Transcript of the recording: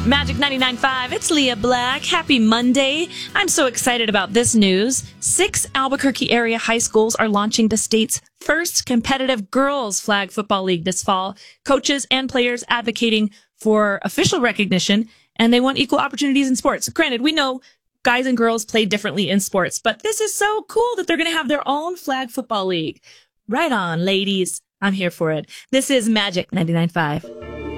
Magic 99.5, it's Leah Black. Happy Monday. I'm so excited about this news. 6 Albuquerque area high schools are launching the state's first competitive girls flag football league this fall. Coaches and players advocating for official recognition, and they want equal opportunities in sports. Granted, we know guys and girls play differently in sports, but this is so cool that they're going to have their own flag football league. Right on, ladies. I'm here for it. This is Magic 99.5.